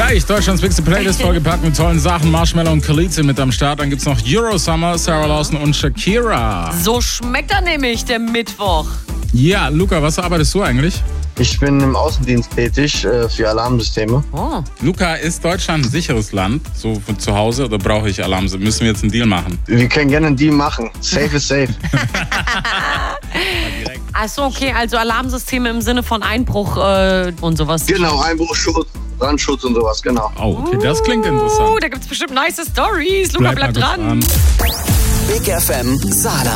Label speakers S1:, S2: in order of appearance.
S1: Gleich Deutschlands bigste Playlist vollgepackt mit tollen Sachen. Marshmello und Khaleed mit am Start. Dann gibt's noch Eurosummer, Sarah Lawson und Shakira.
S2: So schmeckt er nämlich, der Mittwoch.
S1: Ja, Luca, was arbeitest du eigentlich?
S3: Ich bin im Außendienst tätig für Alarmsysteme.
S2: Oh.
S1: Luca, ist Deutschland ein sicheres Land? So von zu Hause oder brauche ich Alarmsysteme? Müssen wir jetzt einen Deal machen?
S3: Wir können gerne einen Deal machen. Safe is safe.
S2: Achso, okay, also Alarmsysteme im Sinne von Einbruch und sowas.
S3: Genau, Einbruchschutz, Brandschutz und sowas, genau.
S1: Oh, okay, das klingt interessant.
S2: Da gibt's bestimmt nice Stories. Luca, bleib
S1: mal
S2: dran.
S1: gespannt.
S4: Big FM Saarland.